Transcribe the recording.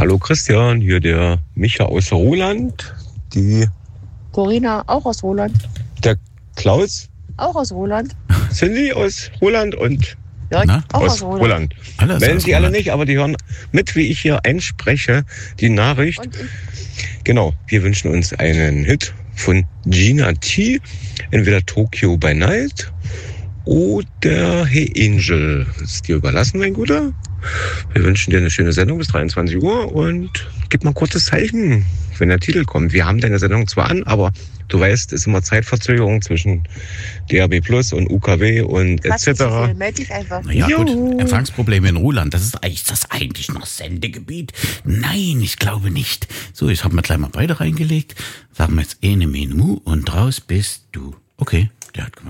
Hallo Christian, hier der Micha aus Roland. Die Corinna, auch aus Roland. Der Klaus. Auch aus Roland. Cindy aus Roland und Jörg, Na? auch aus Roland. Melden aus Sie alle Roland. nicht, aber die hören mit, wie ich hier einspreche, die Nachricht. Und ich. Genau, wir wünschen uns einen Hit von Gina T. Entweder Tokyo by Night oder Hey Angel. Das ist dir überlassen, mein Guter. Wir wünschen dir eine schöne Sendung bis 23 Uhr und gib mal ein kurzes Zeichen, wenn der Titel kommt. Wir haben deine Sendung zwar an, aber du weißt, es ist immer Zeitverzögerung zwischen DAB Plus und UKW und Quatsch nicht so viel, etc. meld dich einfach. Naja, gut, Jo. Empfangsprobleme in Roland. Ist das eigentlich noch Sendegebiet? Nein, ich glaube nicht. So, ich habe mir gleich mal beide reingelegt. Sagen wir jetzt Ene Mene Mu und raus bist du. Okay, der hat gemeint.